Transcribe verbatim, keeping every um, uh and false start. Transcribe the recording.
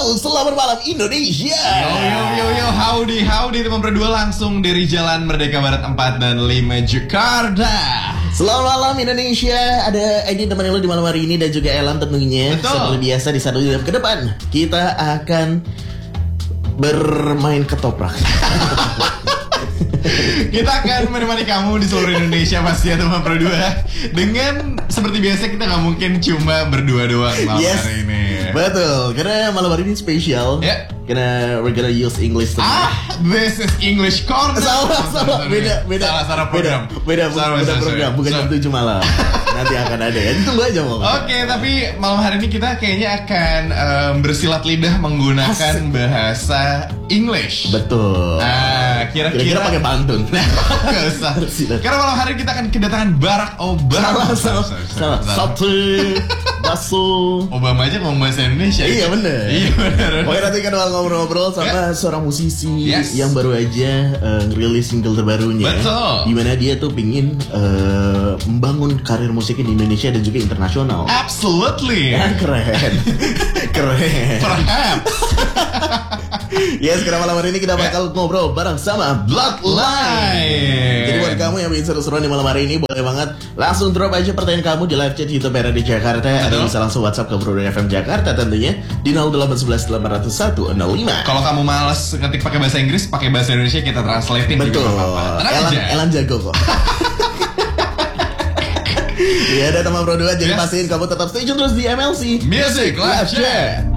Halo, selamat malam Indonesia. Yo yo yo yo, howdy howdy teman berdua, langsung dari Jalan Merdeka Barat empat dan lima Jakarta. Selamat malam Indonesia. Ada Edi teman lo di malam hari ini dan juga Elan tentunya. Betul. Seperti biasa di satu jam ke depan kita akan bermain ketoprak. Kita akan menemani kamu di seluruh Indonesia pasti ya teman berdua. Dengan seperti biasa kita nggak mungkin cuma berdua doang malam Yes. hari ini. Betul, karena malam hari ini spesial. Ya. Karena we're gonna use English today. Ah, this is English Corner. Salah, salah, beda, beda, Salah, salah program. beda, beda, Salah, beda salah, program, sorry. bukan jam Sorry. tujuh malam. Nanti akan ada ya, tunggu aja mau. Oke, tapi malam hari ini kita kayaknya akan em, bersilat lidah menggunakan Asik. bahasa English. Betul. Ah, Kira-kira kira-kira pakai pantun. Gak usah. Silakan. Karena malam hari kita akan kedatangan Barack Obama. Salah, salah, salah. Satu, baso. Obama aja ngomong bahasa Indonesia. Iya bener. Iya bener. Oke, nanti kan bakal ngobrol-ngobrol sama seorang musisi Yes. yang baru aja uh, ngerilis single terbarunya. Betul. Dimana dia tuh pingin uh, membangun karir musiknya di Indonesia dan juga internasional. Absolutely. Ya, keren. Keren. Perhaps. Yes, karena malam hari ini kita bakal ngobrol bareng sama Bloodline. Jadi buat kamu yang ingin seru-seruan di malam hari ini, boleh banget langsung drop aja pertanyaan kamu di live chat YouTube R D Jakarta. Atau bisa langsung WhatsApp ke Bro F M Jakarta tentunya di nol delapan satu satu delapan nol satu nol lima. Kalau kamu males ngetik pakai bahasa Inggris, pakai bahasa Indonesia kita translatein. Betul. juga nggak apa-apa. Tenang Elan, aja. Elan jago kok. Ya ada teman Bro dua, jadi Yes. pastiin kamu tetap stay tune terus di M L C Music Live Chat.